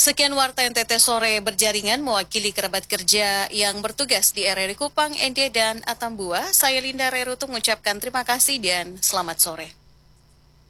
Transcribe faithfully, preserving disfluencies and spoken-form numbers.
Sekian Warta N T T Sore berjaringan mewakili kerabat kerja yang bertugas di R R I Kupang, N D dan Atambua. Saya Linda Rerutu mengucapkan terima kasih dan selamat sore.